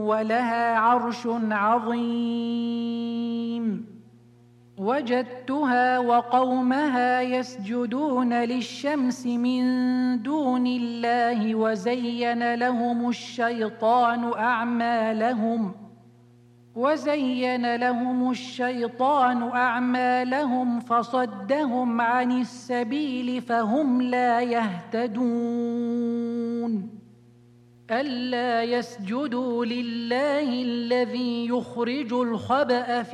ولها عرش عظيم. وجدتها وقومها يسجدون للشمس من دون الله وزين لهم الشيطان أعمالهم فصدهم عن السبيل فهم لا يهتدون. ألا يسجدوا لله الذي يخرج الخبأ